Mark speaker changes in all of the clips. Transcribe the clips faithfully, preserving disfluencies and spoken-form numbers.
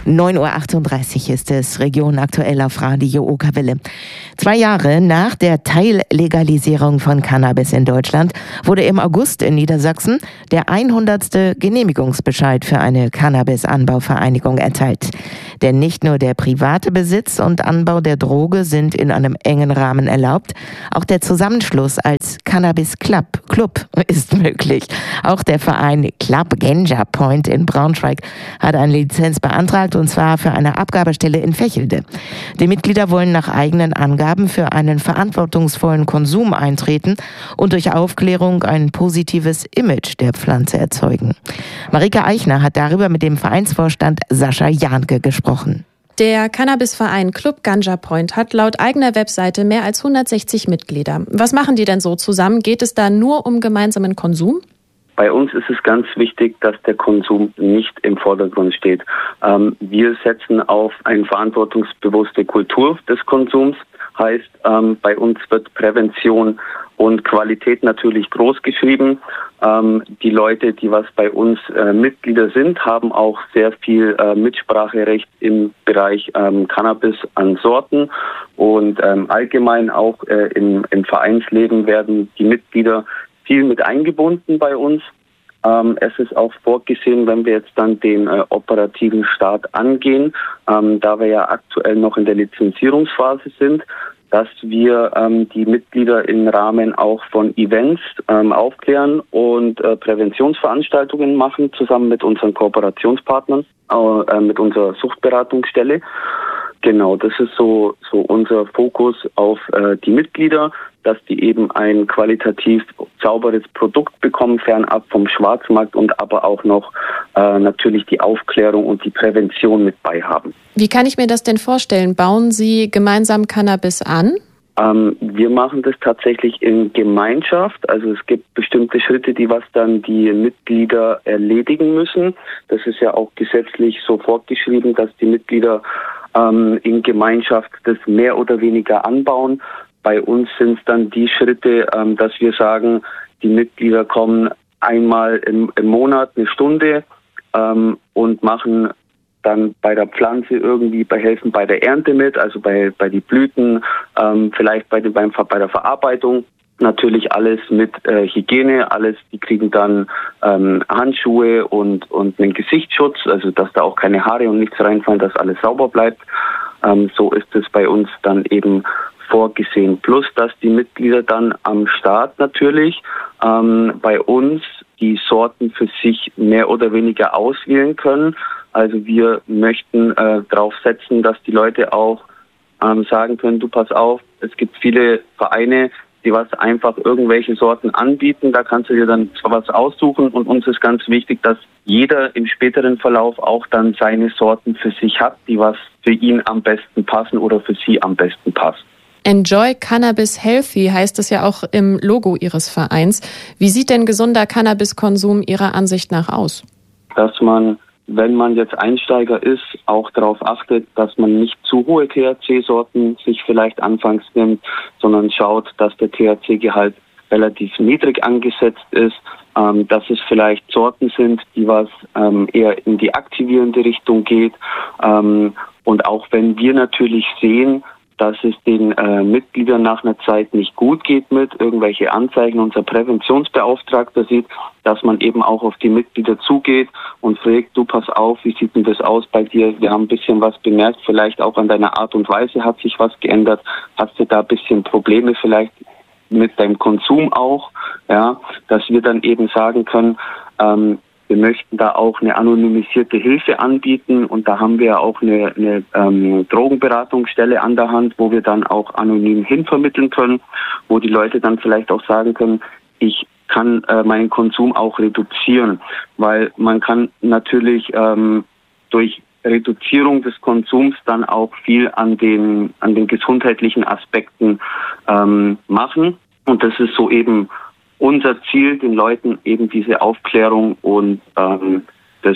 Speaker 1: neun Uhr achtunddreißig ist es, Region aktuell auf Radio Okerwelle. Zwei Jahre nach der Teillegalisierung von Cannabis in Deutschland wurde im August in Niedersachsen der hundertste Genehmigungsbescheid für eine Cannabis-Anbauvereinigung erteilt. Denn nicht nur der private Besitz und Anbau der Droge sind in einem engen Rahmen erlaubt, auch der Zusammenschluss als Cannabis Club, Club ist möglich. Auch der Verein Club Ganja Point in Braunschweig hat eine Lizenz beantragt, und zwar für eine Abgabestelle in Vechelde. Die Mitglieder wollen nach eigenen Angaben für einen verantwortungsvollen Konsum eintreten und durch Aufklärung ein positives Image der Pflanze erzeugen. Marika Eichner hat darüber mit dem Vereinsvorstand Sascha Jahnke gesprochen.
Speaker 2: Der Cannabisverein Club Ganja Point hat laut eigener Webseite mehr als hundertsechzig Mitglieder. Was machen die denn so zusammen? Geht es da nur um gemeinsamen Konsum?
Speaker 3: Bei uns ist es ganz wichtig, dass der Konsum nicht im Vordergrund steht. Ähm, wir setzen auf eine verantwortungsbewusste Kultur des Konsums. Heißt, ähm, bei uns wird Prävention und Qualität natürlich groß geschrieben. Ähm, die Leute, die was bei uns äh, Mitglieder sind, haben auch sehr viel äh, Mitspracherecht im Bereich ähm, Cannabis an Sorten. Und ähm, allgemein auch äh, im, im Vereinsleben werden die Mitglieder viel mit eingebunden bei uns. Ähm, es ist auch vorgesehen, wenn wir jetzt dann den äh, operativen Start angehen, ähm, da wir ja aktuell noch in der Lizenzierungsphase sind, dass wir ähm, die Mitglieder im Rahmen auch von Events ähm, aufklären und äh, Präventionsveranstaltungen machen, zusammen mit unseren Kooperationspartnern, äh, mit unserer Suchtberatungsstelle. Genau, das ist so so unser Fokus auf äh, die Mitglieder, dass die eben ein qualitativ sauberes Produkt bekommen, fernab vom Schwarzmarkt, und aber auch noch äh, natürlich die Aufklärung und die Prävention mit beihaben.
Speaker 2: Wie kann ich mir das denn vorstellen? Bauen Sie gemeinsam Cannabis an?
Speaker 3: Ähm, wir machen das tatsächlich in Gemeinschaft. Also es gibt bestimmte Schritte, die was dann die Mitglieder erledigen müssen. Das ist ja auch gesetzlich so fortgeschrieben, dass die Mitglieder ähm, in Gemeinschaft das mehr oder weniger anbauen. Bei uns sind es dann die Schritte, ähm, dass wir sagen, die Mitglieder kommen einmal im, im Monat eine Stunde ähm, und machen dann bei der Pflanze irgendwie bei helfen bei der Ernte mit, also bei bei die Blüten, ähm, vielleicht bei den, beim bei der Verarbeitung. Natürlich alles mit äh, Hygiene, alles, die kriegen dann ähm, Handschuhe und und einen Gesichtsschutz, also dass da auch keine Haare und nichts reinfallen, dass alles sauber bleibt. Ähm, so ist es bei uns dann eben vorgesehen. Plus, dass die Mitglieder dann am Start natürlich ähm, bei uns die Sorten für sich mehr oder weniger auswählen können. Also wir möchten äh, darauf setzen, dass die Leute auch ähm, sagen können, du pass auf, es gibt viele Vereine, die was einfach irgendwelche Sorten anbieten. Da kannst du dir dann zwar was aussuchen, und uns ist ganz wichtig, dass jeder im späteren Verlauf auch dann seine Sorten für sich hat, die was für ihn am besten passen oder für sie am besten passt.
Speaker 2: Enjoy Cannabis Healthy heißt es ja auch im Logo Ihres Vereins. Wie sieht denn gesunder Cannabiskonsum Ihrer Ansicht nach aus?
Speaker 3: Dass man, wenn man jetzt Einsteiger ist, auch darauf achtet, dass man nicht zu hohe T H C-Sorten sich vielleicht anfangs nimmt, sondern schaut, dass der T H C-Gehalt relativ niedrig angesetzt ist, ähm, dass es vielleicht Sorten sind, die was ähm, eher in die aktivierende Richtung geht. Ähm, und auch wenn wir natürlich sehen, dass es den äh, Mitgliedern nach einer Zeit nicht gut geht mit irgendwelche Anzeichen, unser Präventionsbeauftragter sieht, dass man eben auch auf die Mitglieder zugeht und fragt, du pass auf, wie sieht denn das aus bei dir? Wir haben ein bisschen was bemerkt, vielleicht auch an deiner Art und Weise hat sich was geändert. Hast du da ein bisschen Probleme vielleicht mit deinem Konsum auch? Ja, dass wir dann eben sagen können, ähm, wir möchten da auch eine anonymisierte Hilfe anbieten, und da haben wir auch eine, eine ähm, Drogenberatungsstelle an der Hand, wo wir dann auch anonym hinvermitteln können, wo die Leute dann vielleicht auch sagen können, ich kann äh, meinen Konsum auch reduzieren, weil man kann natürlich ähm, durch Reduzierung des Konsums dann auch viel an den an den gesundheitlichen Aspekten ähm, machen, und das ist so eben unser Ziel, den Leuten eben diese Aufklärung und ähm, das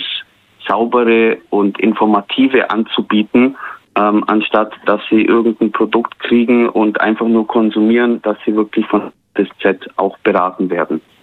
Speaker 3: Saubere und Informative anzubieten, ähm, anstatt dass sie irgendein Produkt kriegen und einfach nur konsumieren, dass sie wirklich von bis Z auch beraten werden.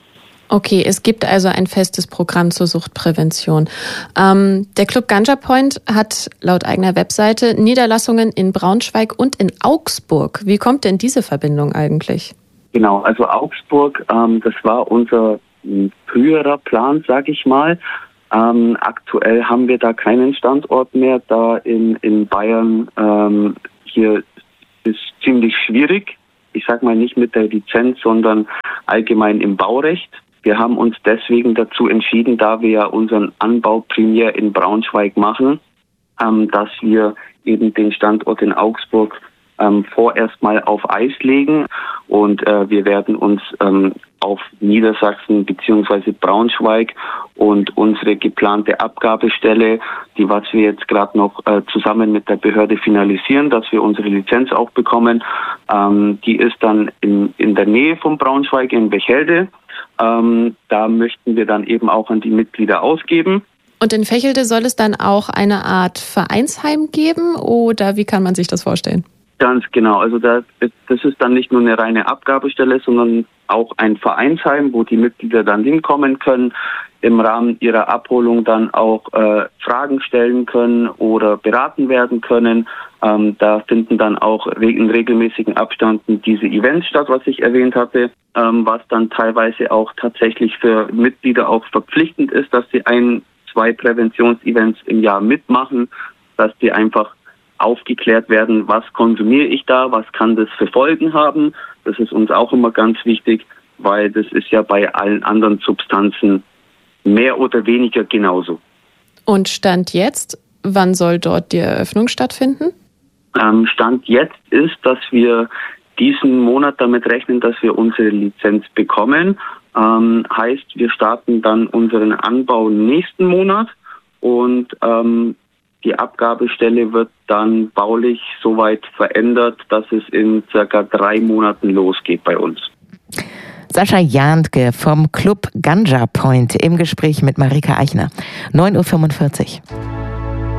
Speaker 2: Okay, es gibt also ein festes Programm zur Suchtprävention. Ähm, der Club Ganja Point hat laut eigener Webseite Niederlassungen in Braunschweig und in Augsburg. Wie kommt denn diese Verbindung eigentlich?
Speaker 3: Genau, also Augsburg, ähm, das war unser früherer Plan, sage ich mal. Ähm, aktuell haben wir da keinen Standort mehr, da in, in Bayern ähm, hier ist ziemlich schwierig. Ich sage mal nicht mit der Lizenz, sondern allgemein im Baurecht. Wir haben uns deswegen dazu entschieden, da wir ja unseren Anbau primär in Braunschweig machen, ähm, dass wir eben den Standort in Augsburg ähm, vorerst mal auf Eis legen und äh, wir werden uns ähm, auf Niedersachsen bzw. Braunschweig und unsere geplante Abgabestelle, die was wir jetzt gerade noch äh, zusammen mit der Behörde finalisieren, dass wir unsere Lizenz auch bekommen, ähm, die ist dann in, in der Nähe von Braunschweig in Bechelde. Ähm, da möchten wir dann eben auch an die Mitglieder ausgeben.
Speaker 2: Und in Vechelde soll es dann auch eine Art Vereinsheim geben oder wie kann man sich das vorstellen?
Speaker 3: Ganz genau. Also das, das ist dann nicht nur eine reine Abgabestelle, sondern auch ein Vereinsheim, wo die Mitglieder dann hinkommen können, im Rahmen ihrer Abholung dann auch äh, Fragen stellen können oder beraten werden können. Ähm, da finden dann auch in regelmäßigen Abständen diese Events statt, was ich erwähnt hatte, ähm, was dann teilweise auch tatsächlich für Mitglieder auch verpflichtend ist, dass sie ein, zwei Präventionsevents im Jahr mitmachen, dass die einfach aufgeklärt werden, was konsumiere ich da, was kann das für Folgen haben. Das ist uns auch immer ganz wichtig, weil das ist ja bei allen anderen Substanzen mehr oder weniger genauso.
Speaker 2: Und Stand jetzt, wann soll dort die Eröffnung stattfinden?
Speaker 3: Ähm, Stand jetzt ist, dass wir diesen Monat damit rechnen, dass wir unsere Lizenz bekommen. Ähm, heißt, wir starten dann unseren Anbau nächsten Monat und ähm, die Abgabestelle wird dann baulich soweit verändert, dass es in circa drei Monaten losgeht bei uns.
Speaker 1: Sascha Jandke vom Club Ganja Point im Gespräch mit Marika Eichner. neun Uhr fünfundvierzig.